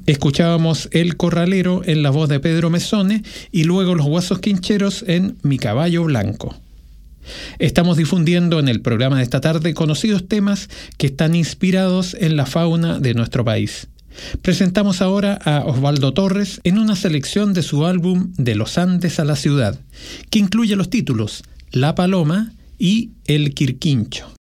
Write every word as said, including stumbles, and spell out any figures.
Escuchábamos El Corralero en la voz de Pedro Mesone y luego Los Guasos Quincheros en Mi Caballo Blanco. Estamos difundiendo en el programa de esta tarde conocidos temas que están inspirados en la fauna de nuestro país. Presentamos ahora a Osvaldo Torres en una selección de su álbum De los Andes a la Ciudad, que incluye los títulos La Paloma y El Quirquincho.